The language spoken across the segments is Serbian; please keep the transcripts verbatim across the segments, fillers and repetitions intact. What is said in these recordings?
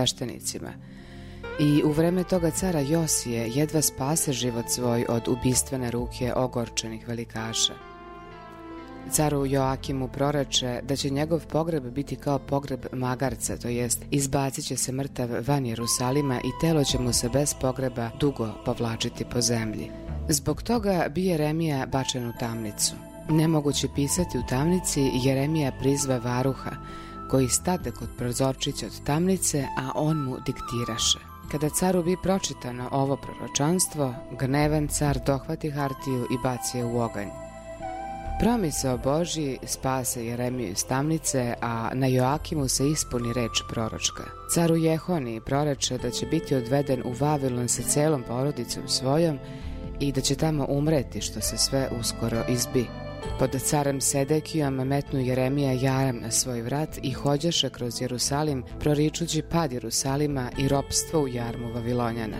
sveštenicima. I u vreme toga cara Josije jedva spase život svoj od ubistvene ruke ogorčenih velikaša. Caru Joakimu proreče da će njegov pogreb biti kao pogreb magarca, to jest izbacit će se mrtav van Jerusalima i telo će mu se bez pogreba dugo povlačiti po zemlji. Zbog toga bi Jeremija bačen u tamnicu. Nemoguće pisati u tamnici, Jeremija prizva varuha, koji stade kod prozorčića od tamnice, a on mu diktiraše. Kada caru bi pročitano ovo proročanstvo, gnevan car dohvati hartiju i baci je u oganj. Promisao Božji spase Jeremiju iz tamnice, a na Joakimu se ispuni reč proročka. Caru Jehoniji proreče da će biti odveden u Vavilon sa celom porodicom svojom i da će tamo umreti, što se sve uskoro izbi. Pod carem Sedekijom metnu Jeremija jaram na svoj vrat i hođeše kroz Jerusalim, proričući pad Jerusalima i ropstvo u jarmu Vavilonjana.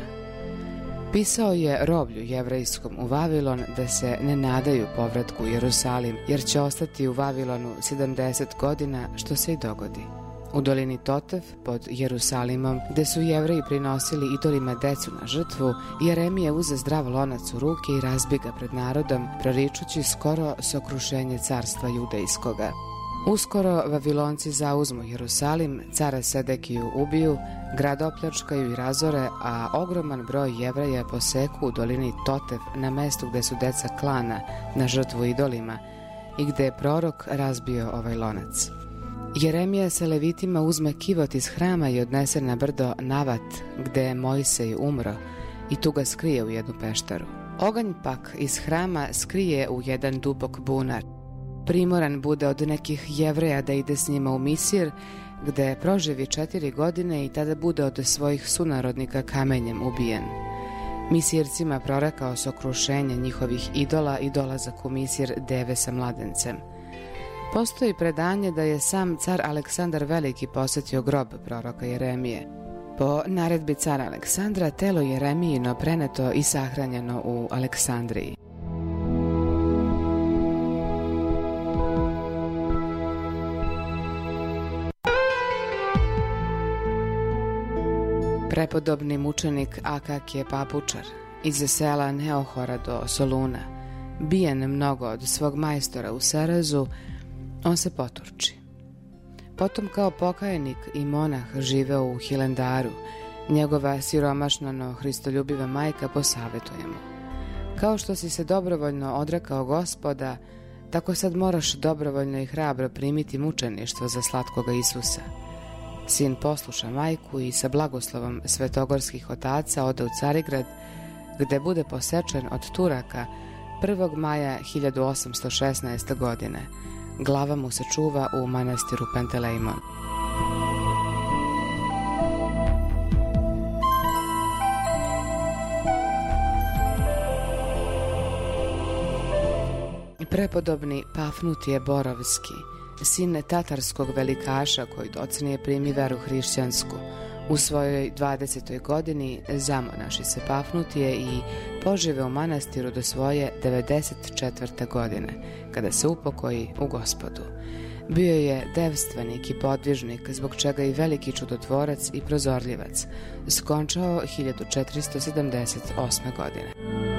Pisao je roblju jevrejskom u Vavilon da se ne nadaju povratku u Jerusalim, jer će ostati u Vavilonu sedamdeset godina, što se i dogodi. U dolini Totev, pod Jerusalimom, gde su Jevreji prinosili idolima decu na žrtvu, Jeremija uze zdrav lonac u ruke i razbi ga pred narodom, proričući skoro sokrušenje carstva judejskoga. Uskoro Vavilonci zauzmu Jerusalim, cara Sedekiju ubiju, grad opljačkaju i razore, a ogroman broj Jevreja poseku u dolini Totev na mestu gde su deca klana na žrtvu idolima i gde je prorok razbio ovaj lonac. Jeremija sa levitima uzme kivot iz hrama i odnese na brdo Navat, gde je Mojsej umro, i tu ga skrije u jednu peštaru. Oganj pak iz hrama skrije u jedan dubok bunar. Primoran bude od nekih Jevreja da ide s njima u Misir, gde proživi četiri godine i tada bude od svojih sunarodnika kamenjem ubijen. Misircima prorekao sokrušenje njihovih idola i dolazak u Misir deve sa mladencem. Postoji predanje da je sam car Aleksandar Veliki posetio grob proroka Jeremije. Po naredbi cara Aleksandra, telo Jeremijino preneto i sahranjeno u Aleksandriji. Prepodobni mučenik Akakije Papučar iz sela Neohora do Soluna, bijen mnogo od svog majstora u Serezu, on se poturči. Potom kao pokajnik i monah živeo u Hilandaru, njegova siromašna no hristoljubiva majka posavetuje mu: kao što si se dobrovoljno odrekao Gospoda, tako sad moraš dobrovoljno i hrabro primiti mučeništvo za slatkoga Isusa. Sin posluša majku i sa blagoslovom svetogorskih otaca ode u Carigrad, gde bude posečen od Turaka prvog maja hiljadu osamsto šesnaeste. godine. Glava mu se čuva u manastiru Pentelejmon. Prepodobni Pafnutije Borovski, sin tatarskog velikaša koji docnije primi veru hrišćansku, u svojoj dvadesetoj godini zamonaši se Pafnutije i požive u manastiru do svoje devedeset četvrte. godine, kada se upokoji u Gospodu. Bio je devstvenik i podvižnik, zbog čega i veliki čudotvorac i prozorljivac, skončao hiljadu četiristo sedamdeset osme. godine.